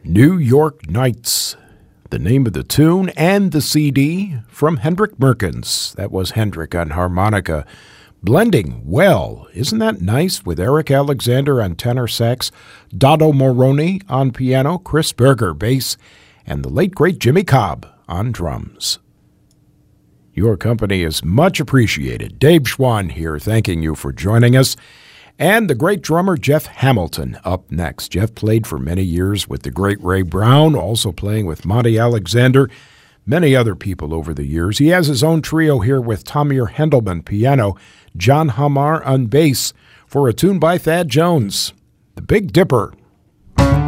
New York Nights, the name of the tune and the CD from Hendrik Merkens. That was Hendrik on harmonica, blending well. Isn't that nice? With Eric Alexander on tenor sax, Dado Moroni on piano, Chris Berger bass, and the late great Jimmy Cobb on drums. Your company is much appreciated. Dave Schwann here, thanking you for joining us. And the great drummer Jeff Hamilton up next. Jeff played for many years with the great Ray Brown, also playing with Monty Alexander, many other people over the years. He has his own trio here with Tamir Hendelman piano, John Hamar on bass, for a tune by Thad Jones, The Big Dipper.